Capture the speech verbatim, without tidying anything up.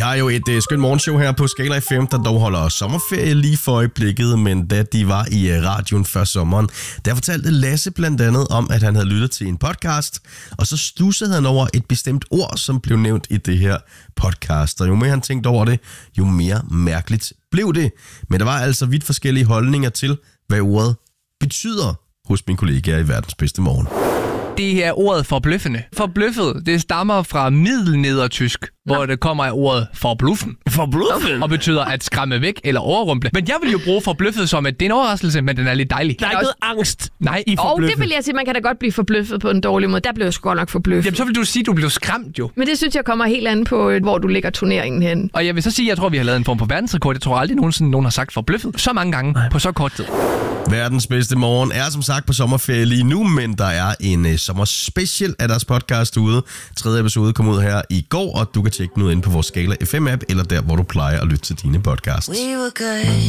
Der er jo et uh, skønt morgenshow her på Skala F M, der dog holder sommerferie lige for øjeblikket, men da de var i uh, radioen før sommeren, der fortalte Lasse blandt andet om, at han havde lyttet til en podcast, og så stussede han over et bestemt ord, som blev nævnt i det her podcast. Og jo mere han tænkte over det, jo mere mærkeligt blev det. Men der var altså vidt forskellige holdninger til, hvad ordet betyder hos mine kollegaer i Verdens Bedste Morgen. Det er ordet forbløffende. Forbløffet, det stammer fra middelnedertysk, Nå. hvor det kommer af ordet forbluffen. Forbluffen? Og betyder at skræmme væk eller overrumple. Men jeg vil jo bruge forbløffet som, at det er en overraskelse, men den er lidt dejlig. Der er ikke noget angst Nej. i forbløffet. Og det vil jeg sige, man kan da godt blive forbløffet på en dårlig måde. Der blev jeg sgu godt nok forbløffet. Jamen, så vil du sige, at du blev skræmt jo. Men det synes jeg kommer helt an på, hvor du lægger turneringen hen. Og jeg vil så sige, at jeg tror, vi har lavet en form for verdensrekord. Jeg tror aldrig nogensinde, nogen har sagt forbløffet så mange gange Nej. på så kort tid. Verdens Bedste Morgen er som sagt på sommerferie lige nu, men der er en uh, sommerspecial af deres podcast ude. Tredje episode kom ud her i går, og du kan tjekke den ud inde på vores Skala F M-app, eller der, hvor du plejer at lytte til dine podcasts. We were good.